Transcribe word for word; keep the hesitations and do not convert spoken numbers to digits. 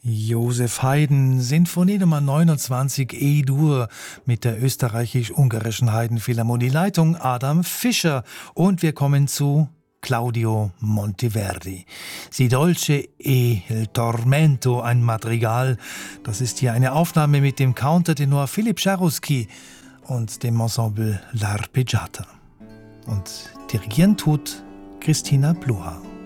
Josef Haydn, Sinfonie Nummer neunundzwanzig E-Dur mit der österreichisch-ungarischen Haydn-Philharmonie, Leitung Adam Fischer. Und wir kommen zu Claudio Monteverdi. Si dolce e il tormento, ein Madrigal. Das ist hier eine Aufnahme mit dem Countertenor Philipp Jarouski und dem Ensemble L'Arpeggiata. Und dirigieren tut Christina Pluhar.